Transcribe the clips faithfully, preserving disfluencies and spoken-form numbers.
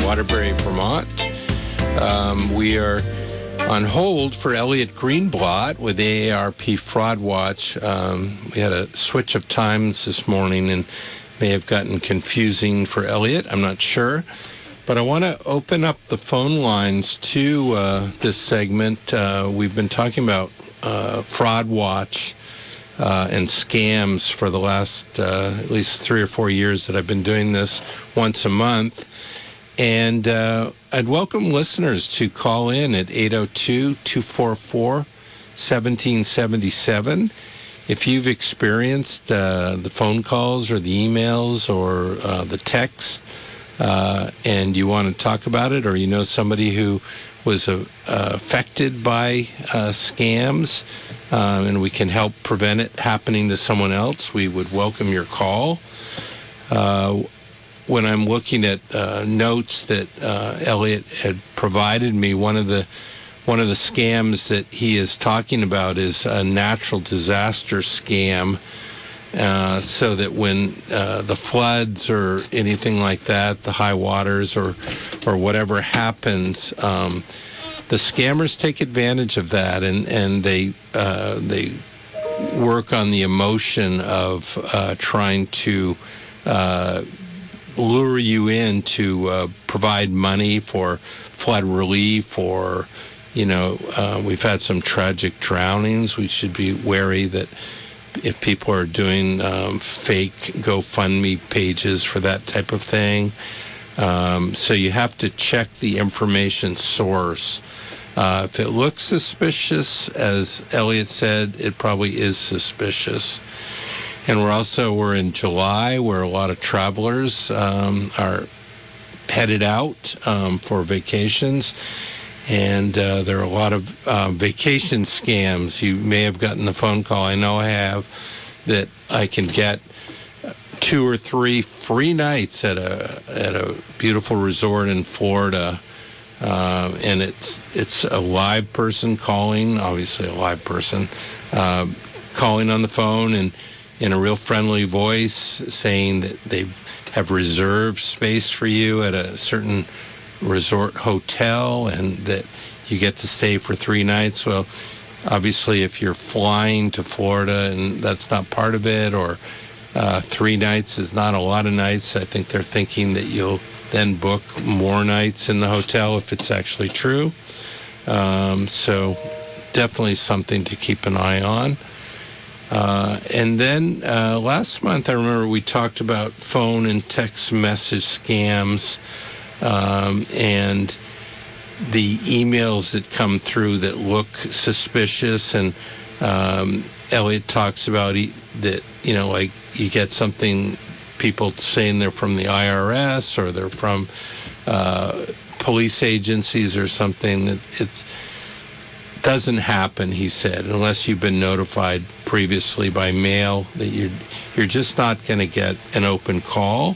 Waterbury, Vermont. Um, we are on hold for Elliot Greenblatt with A A R P Fraud Watch. Um, we had a switch of times this morning and may have gotten confusing for Elliot. I'm not sure. But I want to open up the phone lines to uh, this segment. Uh, we've been talking about uh, Fraud Watch uh, and scams for the last uh, at least three or four years that I've been doing this once a month. And uh, I'd welcome listeners to call in at eight oh two, two four four, one seven seven seven. If you've experienced uh, the phone calls or the emails or uh, the texts, Uh, and you want to talk about it, or you know somebody who was uh, uh, affected by uh, scams, um, and we can help prevent it happening to someone else, we would welcome your call. Uh, when I'm looking at uh, notes that uh, Elliot had provided me, one of the one of the scams that he is talking about is a natural disaster scam. Uh, so that when uh, the floods or anything like that, the high waters or or whatever happens, um, the scammers take advantage of that, and and they uh, they work on the emotion of uh, trying to uh, lure you in to uh, provide money for flood relief, or you know uh, we've had some tragic drownings. We should be wary that if people are doing um, fake GoFundMe pages for that type of thing. Um, so you have to check the information source. Uh, if it looks suspicious, as Elliot said, it probably is suspicious. And we're also, we're in July, where a lot of travelers um, are headed out um, for vacations. And uh, there are a lot of uh, vacation scams. You may have gotten the phone call, I know I have, that I can get two or three free nights at a at a beautiful resort in Florida. Uh, and it's it's a live person calling, obviously a live person, uh, calling on the phone and in a real friendly voice saying that they have reserved space for you at a certain resort hotel and that you get to stay for three nights. Well, obviously if you're flying to Florida and that's not part of it, or uh, three nights is not a lot of nights, I think they're thinking that you'll then book more nights in the hotel if it's actually true. Um, so definitely something to keep an eye on. Uh, and then uh, last month I remember we talked about phone and text message scams. Um, and the emails that come through that look suspicious, and um, Elliot talks about e- that, you know, like you get something, people saying they're from the I R S or they're from uh, police agencies or something. That it's doesn't happen, he said, unless you've been notified previously by mail that you're you're just not going to get an open call.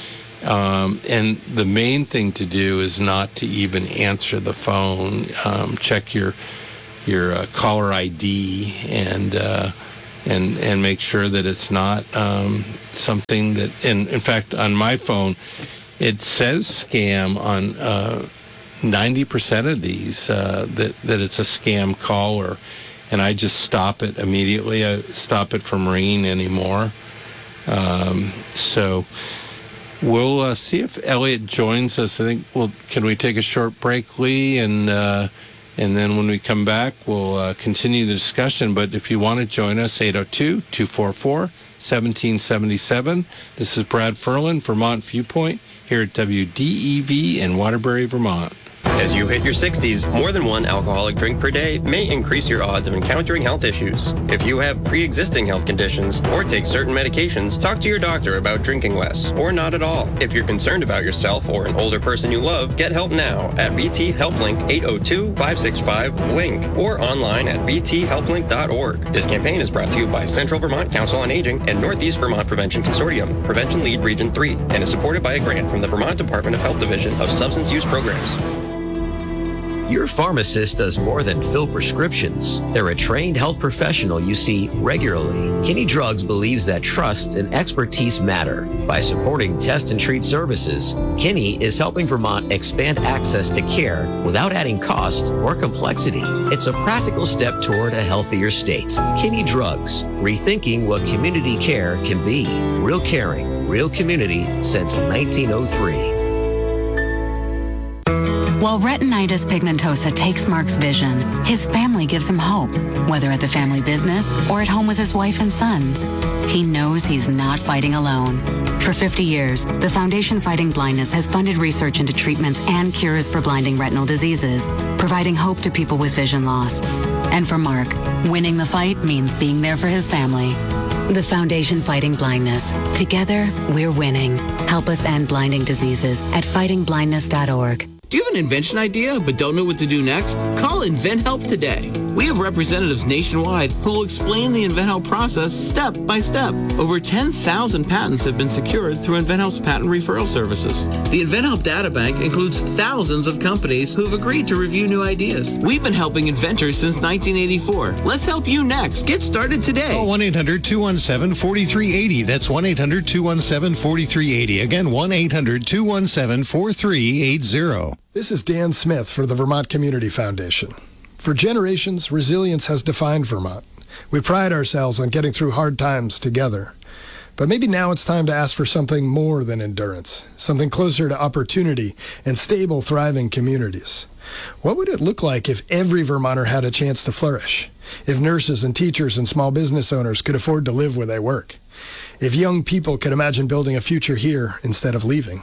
Um, and the main thing to do is not to even answer the phone. Um, check your your uh, caller I D and uh, and and make sure that it's not um, something that. And in fact, on my phone, it says scam on uh, ninety percent of these uh, that that it's a scam caller, and I just stop it immediately. I stop it from ringing anymore. Um, so. We'll uh, see if Elliot joins us. I think, well, can we take a short break, Lee? And uh, and then when we come back, we'll uh, continue the discussion. But if you want to join us, eight oh two, two four four, one seven seven seven. This is Brad Ferlin, Vermont Viewpoint, here at W D E V in Waterbury, Vermont. As you hit your sixties, more than one alcoholic drink per day may increase your odds of encountering health issues. If you have pre-existing health conditions or take certain medications, talk to your doctor about drinking less or not at all. If you're concerned about yourself or an older person you love, get help now at V T HelpLink eight oh two, five six five, LINK or online at v t help link dot org. This campaign is brought to you by Central Vermont Council on Aging and Northeast Vermont Prevention Consortium, Prevention Lead Region three, and is supported by a grant from the Vermont Department of Health Division of Substance Use Programs. Your pharmacist does more than fill prescriptions. They're a trained health professional you see regularly. Kinney Drugs believes that trust and expertise matter. By supporting test and treat services, Kinney is helping Vermont expand access to care without adding cost or complexity. It's a practical step toward a healthier state. Kinney Drugs, rethinking what community care can be. Real caring, real community since nineteen oh three. While retinitis pigmentosa takes Mark's vision, his family gives him hope, whether at the family business or at home with his wife and sons. He knows he's not fighting alone. For fifty years, the Foundation Fighting Blindness has funded research into treatments and cures for blinding retinal diseases, providing hope to people with vision loss. And for Mark, winning the fight means being there for his family. The Foundation Fighting Blindness. Together, we're winning. Help us end blinding diseases at fighting blindness dot org. Do you have an invention idea but don't know what to do next? Call InventHelp today. We have representatives nationwide who will explain the InventHelp process step by step. Over ten thousand patents have been secured through InventHelp's patent referral services. The InventHelp data bank includes thousands of companies who have agreed to review new ideas. We've been helping inventors since nineteen eighty-four. Let's help you next. Get started today. Call one eight hundred two one seven four three eight zero. That's one eight hundred two one seven four three eight zero. Again, one eight hundred two one seven four three eight zero. This is Dan Smith for the Vermont Community Foundation. For generations, resilience has defined Vermont. We pride ourselves on getting through hard times together. But maybe now it's time to ask for something more than endurance, something closer to opportunity and stable, thriving communities. What would it look like if every Vermonter had a chance to flourish? If nurses and teachers and small business owners could afford to live where they work? If young people could imagine building a future here instead of leaving?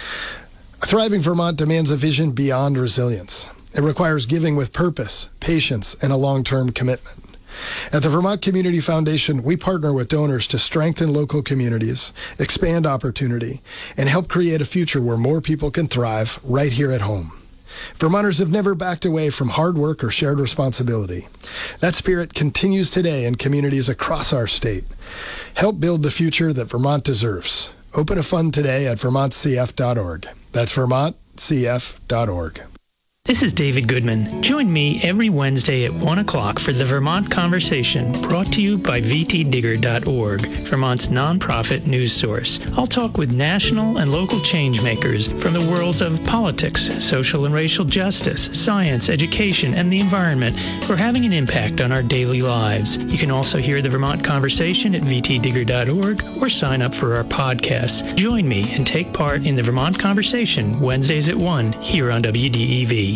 A thriving Vermont demands a vision beyond resilience. It requires giving with purpose, patience, and a long-term commitment. At the Vermont Community Foundation, we partner with donors to strengthen local communities, expand opportunity, and help create a future where more people can thrive right here at home. Vermonters have never backed away from hard work or shared responsibility. That spirit continues today in communities across our state. Help build the future that Vermont deserves. Open a fund today at vermont c f dot org. That's vermont c f dot org. This is David Goodman. Join me every Wednesday at one o'clock for the Vermont Conversation, brought to you by v t digger dot org, Vermont's nonprofit news source. I'll talk with national and local change makers from the worlds of politics, social and racial justice, science, education, and the environment who are having an impact on our daily lives. You can also hear the Vermont Conversation at v t digger dot org or sign up for our podcasts. Join me and take part in the Vermont Conversation Wednesdays at one here on W D E V.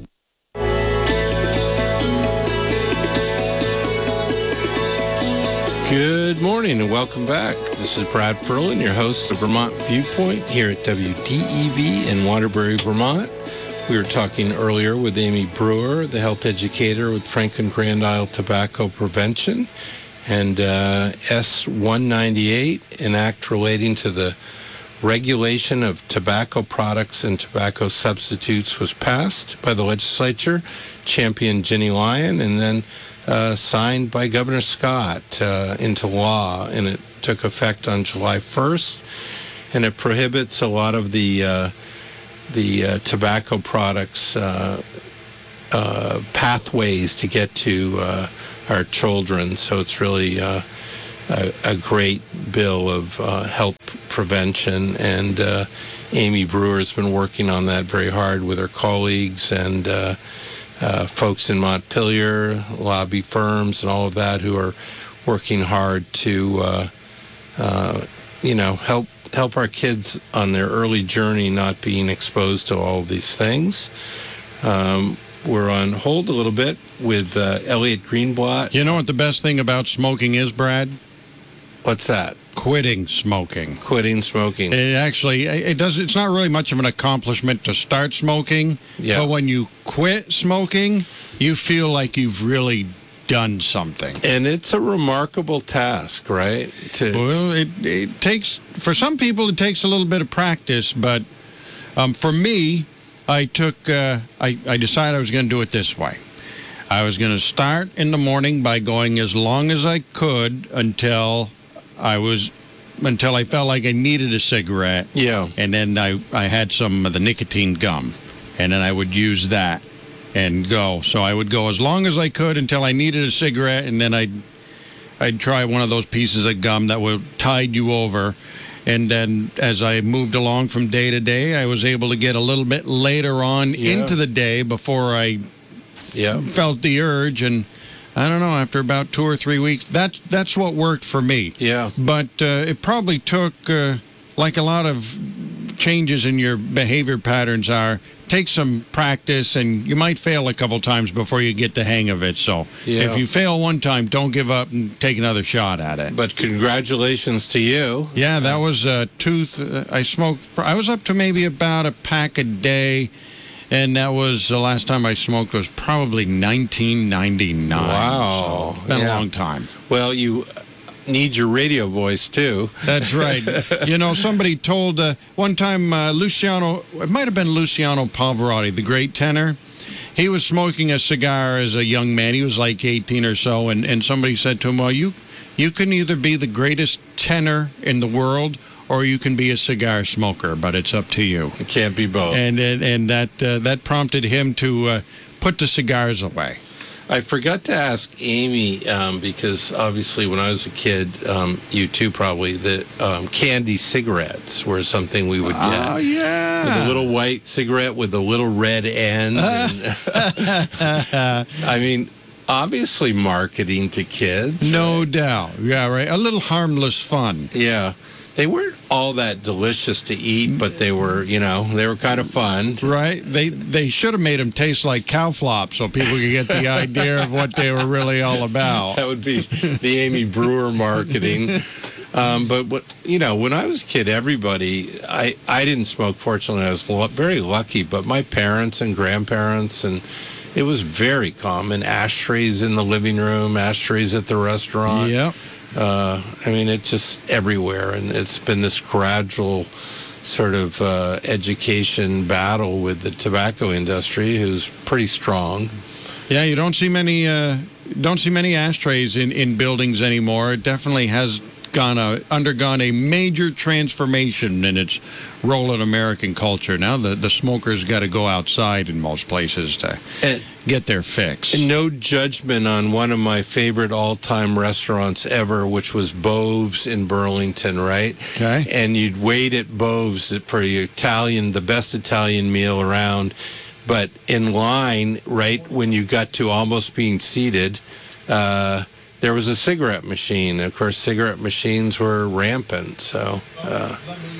Good morning and welcome back. This is Brad Ferlin, your host of Vermont Viewpoint here at W D E V in Waterbury, Vermont. We were talking earlier with Amy Brewer, the health educator with Franklin Grand Isle Tobacco Prevention, and uh, S one ninety-eight, an act relating to the regulation of tobacco products and tobacco substitutes, was passed by the legislature, championed Ginny Lyon, and then Uh, signed by Governor Scott uh, into law, and it took effect on July first, and it prohibits a lot of the uh, the uh, tobacco products uh, uh, pathways to get to uh, our children. So it's really uh, a, a great bill of uh, health prevention, and uh, Amy Brewer has been working on that very hard with her colleagues and uh, Uh, folks in Montpelier, lobby firms, and all of that who are working hard to, uh, uh, you know, help help our kids on their early journey not being exposed to all of these things. Um, we're on hold a little bit with uh, Elliot Greenblatt. You know what the best thing about smoking is, Brad? What's that? Quitting smoking. Quitting smoking. It actually, it does. It's not really much of an accomplishment to start smoking, yeah. But when you quit smoking, you feel like you've really done something. And it's a remarkable task, right? To, well, it, it takes, for some people, it takes a little bit of practice, but um, for me, I took, uh, I, I decided I was going to do it this way. I was going to start in the morning by going as long as I could until I was, until I felt like I needed a cigarette. Yeah. And then I, I had some of the nicotine gum, and then I would use that. and go. So I would go as long as I could until I needed a cigarette, and then I'd I'd try one of those pieces of gum that would tide you over. And then as I moved along from day to day, I was able to get a little bit later on Yeah. into the day before I Yeah. felt the urge. And I don't know, after about two or three weeks, that's, that's what worked for me. Yeah. But uh, it probably took, uh, like a lot of changes in your behavior patterns are, take some practice, and you might fail a couple times before you get the hang of it. So Yeah. if you fail one time, don't give up and take another shot at it. But congratulations to you. Yeah, that was a tooth. Uh, I smoked. I was up to maybe about a pack a day, and that was the last time I smoked was probably nineteen ninety-nine. Wow. So it's been Yeah. a long time. Well, you need your radio voice, too. That's right. You know, somebody told uh, one time uh, Luciano, it might have been Luciano Pavarotti, the great tenor. He was smoking a cigar as a young man. He was like eighteen or so, and, and somebody said to him, well, you, you can either be the greatest tenor in the world or you can be a cigar smoker, but it's up to you. It can't be both. And, and, and that, uh, that prompted him to uh, put the cigars away. I forgot to ask Amy, um, because obviously when I was a kid, um, you too probably, the um, candy cigarettes were something we would get. Oh, yeah. With a little white cigarette with a little red end. And, I mean, obviously marketing to kids. No right? doubt. Yeah, right. A little harmless fun. Yeah. They weren't all that delicious to eat, but they were, you know, they were kind of fun. Right? They they should have made them taste like cow flop so people could get the idea of what they were really all about. That would be the Amy Brewer marketing. Um, but, what, you know, when I was a kid, everybody, I, I didn't smoke, fortunately. I was lo- very lucky, but my parents and grandparents, and it was very common. Ashtrays in the living room, ashtrays at the restaurant. Yep. Uh, I mean, it's just everywhere, and it's been this gradual sort of uh, education battle with the tobacco industry, who's pretty strong. Yeah, you don't see many uh, don't see many ashtrays in, in buildings anymore. It definitely has gone a, undergone a major transformation in its role in American culture. Now the, the smokers got to go outside in most places to And, get their fix. and no judgment on one of my favorite all-time restaurants ever, which was Bove's in Burlington, right? Okay. And you'd wait at Bove's for your Italian, the best Italian meal around, but in line, right when you got to almost being seated, uh, there was a cigarette machine. Of course, cigarette machines were rampant. So, uh,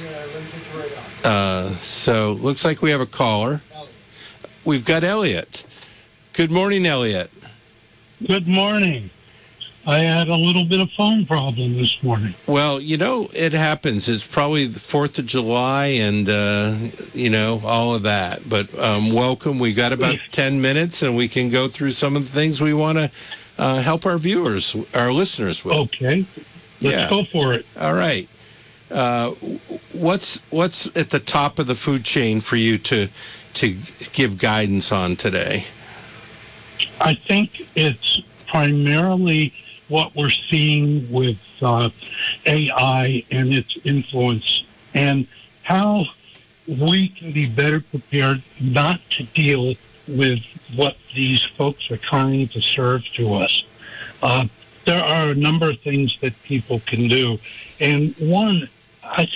uh, so looks like we have a caller. We've got Elliot. Good morning, Elliot. Good morning. I had a little bit of phone problem this morning. Well, you know, it happens. It's probably the fourth of July and, uh, you know, all of that. But um, welcome. We got about ten minutes, and we can go through some of the things we want to uh, help our viewers, our listeners with. Okay. Let's Yeah. go for it. All right. Uh, what's what's at the top of the food chain for you to to give guidance on today? I think it's primarily what we're seeing with uh, A I and its influence, and how we can be better prepared not to deal with what these folks are trying to serve to us. Uh, there are a number of things that people can do, and one, I think